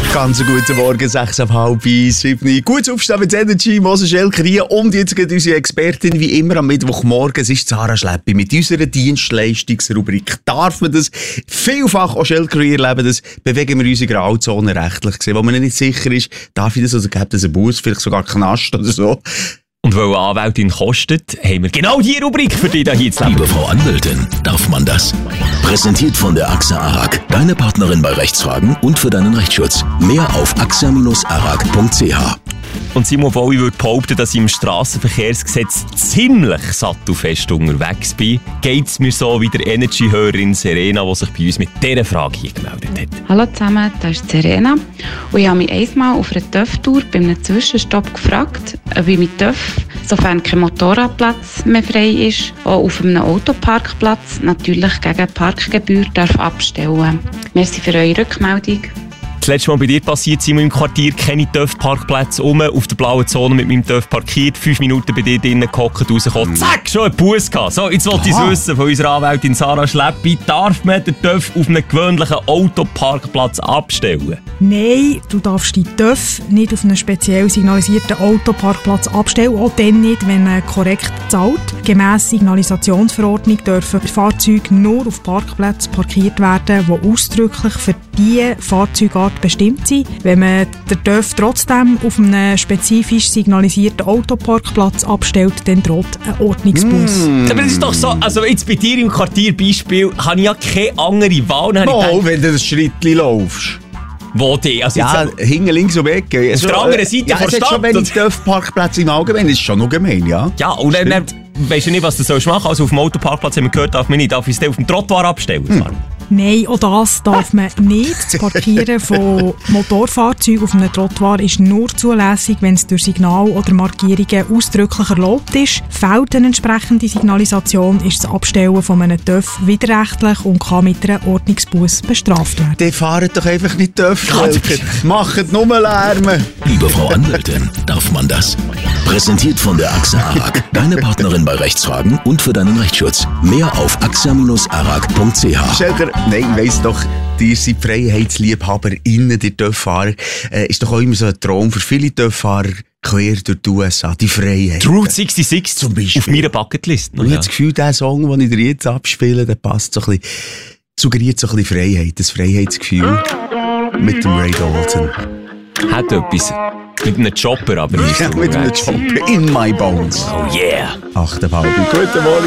Ganz guten Morgen, 6:30, Gutes Aufstehen mit Energy, Moses Schelker hier und jetzt geht unsere Expertin wie immer am Mittwochmorgen. Es ist Sarah Schleppi mit unserer Dienstleistungsrubrik. Darf man das vielfach auch Schelker erleben, das bewegen wir uns in Grauzone rechtlich gesehen, wo man nicht sicher ist, darf ich das oder gibt es einen Bus, vielleicht sogar Knast oder so. Und weil eine Anwältin kostet, haben wir genau die Rubrik für dich hier zu leben. Liebe Frau Anwältin, darf man das? Präsentiert von der AXA ARAG, deine Partnerin bei Rechtsfragen und für deinen Rechtsschutz. Mehr auf axa-arag.ch. Und Simon Wolli würde behaupten, dass ich im Strassenverkehrsgesetz ziemlich sattelfest unterwegs bin. Geht es mir so wie der Energy-Hörerin Serena, die sich bei uns mit dieser Frage hier gemeldet hat. Hallo zusammen, das ist Serena. Und ich habe mich einmal auf einer TÜV-Tour bei einem Zwischenstopp gefragt, ob ich mit TÜV, sofern kein Motorradplatz mehr frei ist, auch auf einem Autoparkplatz natürlich gegen Parkgebühr abstellen darf. Merci für eure Rückmeldung. Das letzte Mal bei dir passiert, Simon, im Quartier keine TÜV-Parkplätze rum, auf der blauen Zone mit meinem TÜV parkiert, 5 Minuten bei dir drinnen gehockt, rausgekommen, zack, schon einen Bus gehabt. So, jetzt wollte ich es wissen von unserer Anwältin Sarah Schleppi, darf man den TÜV auf einem gewöhnlichen Autoparkplatz abstellen? Nein, du darfst die TÜV nicht auf einem speziell signalisierten Autoparkplatz abstellen, auch dann nicht, wenn man korrekt zahlt. Gemäss Signalisationsverordnung dürfen Fahrzeuge nur auf Parkplätzen parkiert werden, die ausdrücklich für diese Fahrzeugart bestimmt sind. Wenn man den TÜV trotzdem auf einem spezifisch signalisierten Autoparkplatz abstellt, dann droht ein Ordnungsbus. Aber das ist doch so, also jetzt bei dir im Quartierbeispiel habe ich ja keine andere Wahl. Wenn du das Schrittchen laufst. Wo die? Also ja, hinten links um die Ecke. Auf der anderen Seite von der Stadt. Schon, wenn ich TÜV-Parkplätze im Allgemeinen ist schon noch gemein, ja? Ja, und dann weisst du nicht, was du machen sollst. Also auf dem Autoparkplatz haben wir gehört, darf man es auf dem Trottoir abstellen. Nein, auch das darf man nicht. Das Parkieren von Motorfahrzeugen auf einem Trottoir ist nur zulässig, wenn es durch Signal oder Markierungen ausdrücklich erlaubt ist. Fehlt eine entsprechende Signalisation, ist das Abstellen von einem TÜV widerrechtlich und kann mit einem Ordnungsbus bestraft werden. Die fahren doch einfach nicht TÜV, macht nur Lärm. Liebe Frau Anwältin, darf man das? Präsentiert von der AXA ARAG, deine Partnerin bei Rechtsfragen und für deinen Rechtsschutz. Mehr auf axa-arag.ch. Schelker, nein, ich weiss doch, ihr seid FreiheitsliebhaberInnen, die TÜV-Fahrer. Ist doch auch immer so ein Traum für viele TÜV-Fahrer quer durch die USA, die Freiheit. Route 66 zum Beispiel. Auf meiner Bucketlist. Und ich habe das Gefühl, der Song, den ich dir jetzt abspiele, der passt so ein bisschen, suggeriert so ein bisschen Freiheit, das Freiheitsgefühl mit dem Ray Dalton. Hat etwas mit einem Chopper, aber nicht mit einem Chopper in my bones. Oh yeah. 8:30. Guten Morgen.